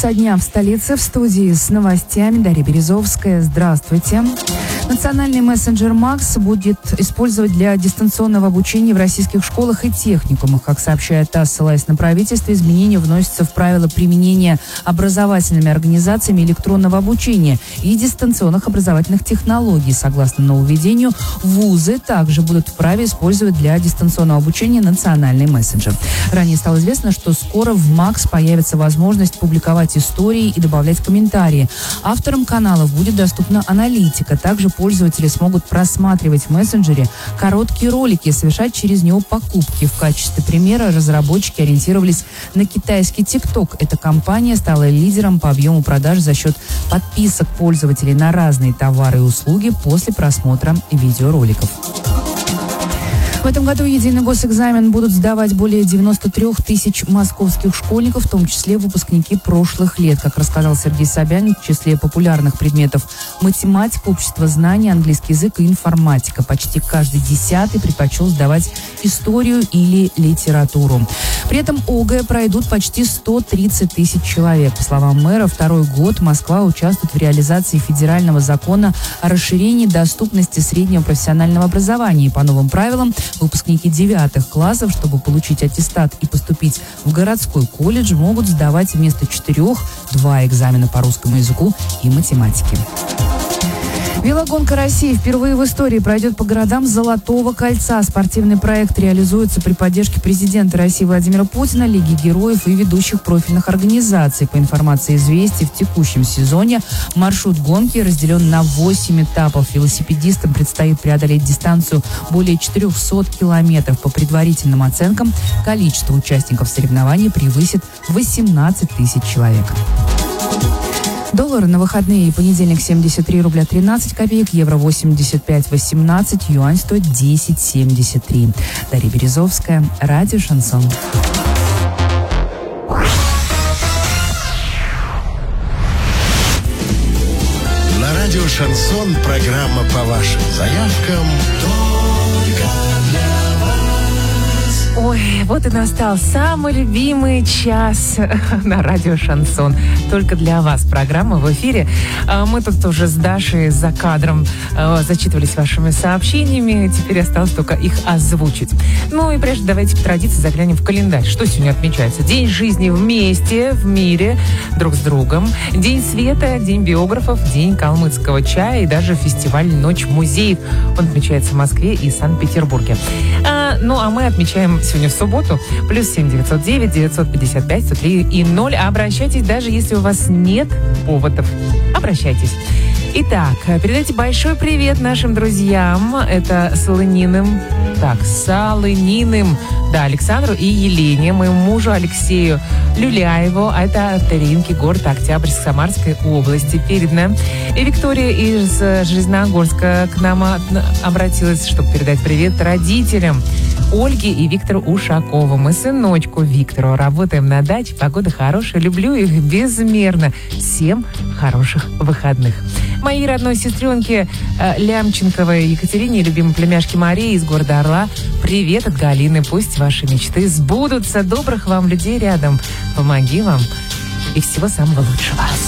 часа дня в столице. В студии с новостями Дарья Березовская. Здравствуйте. Национальный мессенджер МАКС будет использовать для дистанционного обучения в российских школах и техникумах. Как сообщает ТАСС, ссылаясь на правительство, изменения вносятся в правила применения образовательными организациями электронного обучения и дистанционных образовательных технологий. Согласно нововведению, вузы также будут вправе использовать для дистанционного обучения национальный мессенджер. Ранее стало известно, что скоро в МАКС появится возможность публиковать истории и добавлять комментарии. Авторам каналов будет доступна аналитика. Также пользователи смогут просматривать в мессенджере короткие ролики и совершать через него покупки. В качестве примера разработчики ориентировались на китайский TikTok. Эта компания стала лидером по объему продаж за счет подписок пользователей на разные товары и услуги после просмотра видеороликов. В этом году единый госэкзамен будут сдавать более 93 тысяч московских школьников, в том числе выпускники прошлых лет. Как рассказал Сергей Собянин, в числе популярных предметов математика, общество знаний, английский язык и информатика. Почти каждый 10-й предпочел сдавать историю или литературу. При этом ОГЭ пройдут почти 130 тысяч человек. По словам мэра, второй год Москва участвует в реализации федерального закона о расширении доступности среднего профессионального образования. И по новым правилам выпускники 9 классов, чтобы получить аттестат и поступить в городской колледж, могут сдавать вместо 4 2 экзамена по русскому языку и математике. Велогонка России впервые в истории пройдет по городам Золотого кольца. Спортивный проект реализуется при поддержке президента России Владимира Путина, Лиги героев и ведущих профильных организаций. По информации «Известий», в текущем сезоне маршрут гонки разделен на 8 этапов. Велосипедистам предстоит преодолеть дистанцию более 400 километров. По предварительным оценкам, количество участников соревнований превысит 18 тысяч человек. Доллары на выходные: понедельник 73 рубля 13 копеек, евро 85,18, юань стоит 10,73. Дарья Березовская, радио «Шансон». На радио «Шансон» программа по вашим заявкам только для вас. Ой, вот и настал самый любимый час на радио «Шансон». Только для вас программа в эфире. Мы тут уже с Дашей за кадром зачитывались вашими сообщениями. Теперь осталось только их озвучить. Ну и прежде давайте по традиции заглянем в календарь. Что сегодня отмечается? День жизни вместе, в мире, друг с другом. День света, день биографов, день калмыцкого чая и даже фестиваль «Ночь музеев». Он отмечается в Москве и Санкт-Петербурге. Ну а мы отмечаем сегодня в субботу. +7 909 955 103 и 0. Обращайтесь, даже если у вас нет поводов. Обращайтесь. Итак, передайте большой привет нашим друзьям. Это Солониным. Солониным. Да, Александру и Елене, моему мужу Алексею Люляеву. А это Таринки, город Октябрьск, Самарской области. Передана. И Виктория из Железногорска к нам обратилась, чтобы передать привет родителям Ольге и Виктору Ушаковым и сыночку Виктору. Работаем на даче, погода хорошая, люблю их безмерно. Всем хороших выходных. Моей родной сестренке Лямченковой Екатерине и любимой племяшке Марии из города Орла привет от Галины. Пусть ваши мечты сбудутся. Добрых вам людей рядом. Помоги вам и всего самого лучшего.